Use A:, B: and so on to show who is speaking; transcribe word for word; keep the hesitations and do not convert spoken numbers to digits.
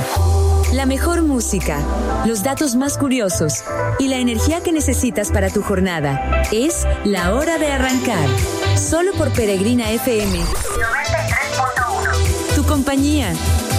A: La mejor música, los datos más curiosos y la energía que necesitas para tu jornada. Es la hora de arrancar. Solo por Peregrina F M noventa y tres punto uno. Tu compañía.